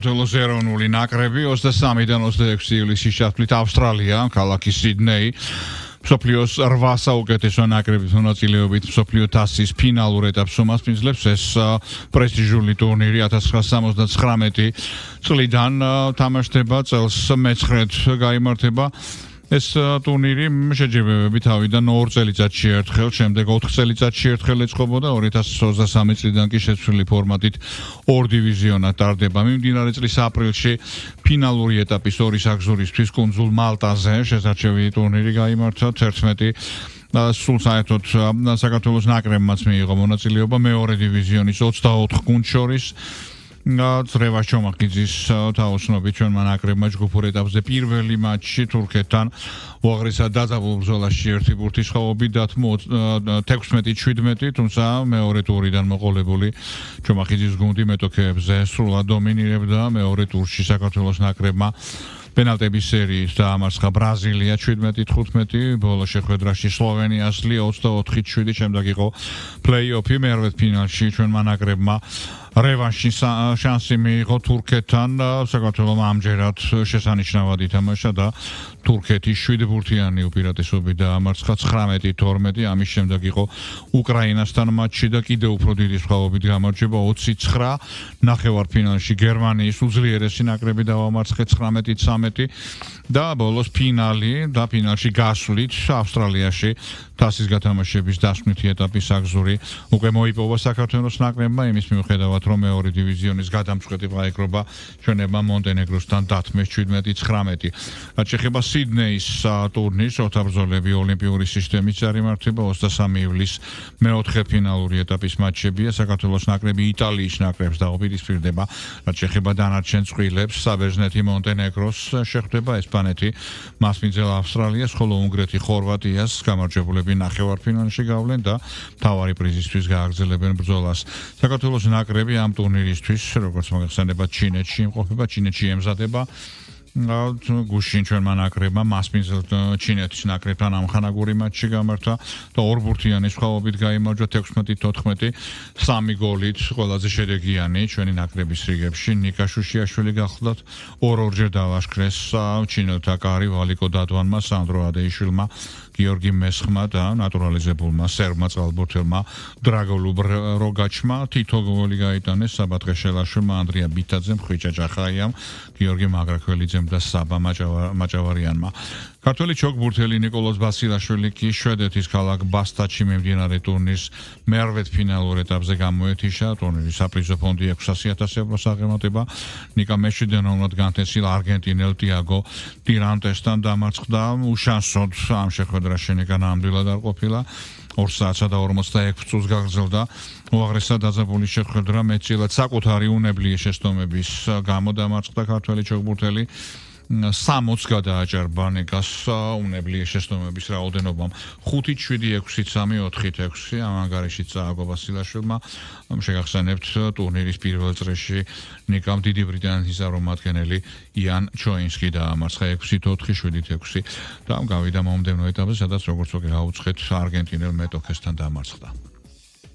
საქართველოს ეროვნული ნაკრები 23-დან 26 ივლისის ჩათვლით ავსტრალია, ქალაქი სიდნეი. მსოფლიოს 8 საუკეთესო ნაკრების მონაწილეობით მსოფლიო თასის ფინალურ ეტაპს უმასპინძლებს. ეს პრესტიჟული ტურნირი 1979 წლიდან თამაშდება, წელს მე-9-ად გაიმართება. ეს ტურნირი შეჯიბრებები თავიდან 2 წელიწადში ერთხელ, შემდეგ 4 წელიწადში ერთხელ ეწყობოდა. 2023 წლიდან კი შეცვლილი ფორმატით 2 დივიზიონად ტარდება. მიმდინარე წლის აპრილში ფინალური ეტაპის 2 საგზურისთვის კუნძულ მალტაზე შესარჩევი ტურნირი გაიმართა. 11 სულ საერთოდ საქართველოს ნაკრებმაც მიიღო მონაწილეობა მეორე დივიზიონის 24 გუნდს შორის. წრევა ჩომახიძის თაოსნობით ჩვენმა ნაკრებმა ჯგუფურ ეტაპზე პირველი მატჩი თურქეთთან უაღრესად დაძაბულ ბრძოლაში 1 ბურთის სხვაობით დათმო 16-17, თუმცა მეორე ტურიდან მოყოლებული ჩომახიძის გუნდი მეტოქეებზე სრულად დომინირებდა. მეორე ტურში საქართველოს ნაკრებმა პენალტების სერიის დაამარცხა ბრაზილია 17-15, ბოლო შეხვედრაში სლოვენიას 24-7, შემდეგ იყო პლეი-ოფი მერვედ ფინალში ჩვენმა ნაკრებმა რევანშის შანსი მიიღო თურქეთთან. საქართველომ ამჯერად შესანიშნავად ითამაშა და თურქეთის 7 ბურთიანი უპირატესობით დაამარცხა 19-12. ამის შემდეგ იყო უკრაინასთან მატჩი და კიდევ უფრო დიდი სხვაობით გამარჯვება 29. ნახევარფინალში გერმანიის უძლიერესი ნაკრები დაამარცხეს 19-13 და ბოლოს ფინალი და ფინალში გასვლით ავსტრალიაში თასის გათამაშების დასკვნითი ეტაპის საგზური უკვე მოიპოვა საქართველოს ნაკრებმა, იმის მიუხედავად რომ მეორე დივიზიონის გადამწყვეტი გაეკრობა ჩვენებმა მონტენეგროსთან დათმეს 17-19. რაც შეეხება სიდნეის ტურნირს, ოთაბრძოლები ოლიმპიური სისტემით წარიმართება 23 ივლისს მე-4 ფინალური ეტაპის მატჩებია. საქართველოს ნაკრები იტალიის ნაკრებს დაუპირისპირდება. რაც შეეხება დანარჩენ წყვილებს, საბერძნეთი მონტენეგროს შეხვდება, ესპანეთი მასპინძელ ავსტრალიას, ხოლო უნგრეთი ხორვატიას. გამარჯვებულები ნახევარფინალში გავლენ და მთავარი პრიზისთვის გააგრძელებენ ბრძოლას. საქართველოს ნაკრები ამ ტურნირისთვის, როგორც მოგეხსენება, ჩინეთში იმყოფება, ჩინეთში ემზადება. გუშინ ჩვენმა ნაკრებმა მასპინძელ ჩინეთის ნაკრებთან ამხანაგური მატჩი გამართა და 2 ბურთიანი სხვაობით გაიმარჯვა 16-14, 3 გოლით ყველაზე შედეგიანი ჩვენი ნაკრების რიგებში. ნიკა შუშიაშვილი გახლდათ, 2-2-ჯერ დაალაშქრეს ჩინელთა კარი ვალიკო დადვანმა, სანდრო ადეიშვილმა, გიორგი მესხმა და ნატურალიზებულმა სერბმა წყალბურთელმა დრაგოლუ როგაჩმა. თითო გოლი გაიტანეს საბატყე შელაშვილმა, ანდრია ბითაძემ, ხვიჩა ჯახაიამ, გიორგი მაგრაქველიძემ და საბა მაჭავარიანმა. ქართველი ჩოგბურთელი ნიკოლოზ ბასილაშვილი კი შვედეთის ქალაქ ბასტაჩში მიმდინარე ტურნირის მე-8 ფინალურ ეტაპზე გამოეთიშა. ტურნირის საპრიზო ფონდი 600,000 ევროს აღემატება. ნიკა მეშვიდევნოვნად განთესილ არგენტინელ ტიაგო ტირანტესთან დამარცხდა. უშანსოდ ამ შეხვედრაში ნიკა ნამდვილად არ ყოფილა. 2 საათსა და 41 წუთს გაგრძელდა უაღრესად დაძაბული შეხვედრა. მეტწილად საკუთარი უნებლიე შეცდომების გამო დამარცხდა ქართველი ჩოგბურთელი. 60 გადააჭარბა ნიკას უნებლიე შეცდომების რაოდენობამ 5-7-6-3-4-6. ამ ანგარიშიც წააგო ბასილაშვილმა. შეგახსენებთ, ტურნირის პირველ წრეში ნიკამ დიდი ბრიტანეთის წარმომადგენელი იან ჩოინსკი დაამარცხა 6-4-7-6 და გავიდა მომდევნო ეტაპზე, სადაც როგორც ვთქვი, გაუცხეთ არგენტინელ მეტოქესთან დამარცხდა.